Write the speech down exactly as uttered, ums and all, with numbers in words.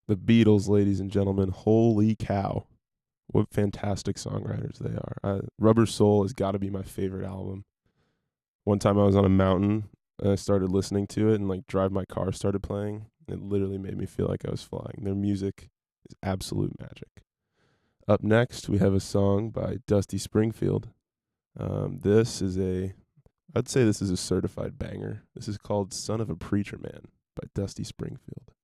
The Beatles, ladies and gentlemen. Holy cow. What fantastic songwriters they are. Uh, Rubber Soul has got to be my favorite album. One time I was on a mountain and I started listening to it, and like Drive My Car started playing. It literally made me feel like I was flying. Their music is absolute magic. Up next, we have a song by Dusty Springfield. Um, this is a, I'd say this is a certified banger. This is called Son of a Preacher Man by Dusty Springfield.